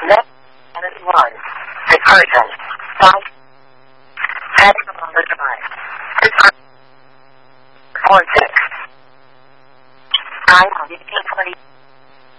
Next one. A person. 5. Adding on the device. 6. 4 6. I on 1820.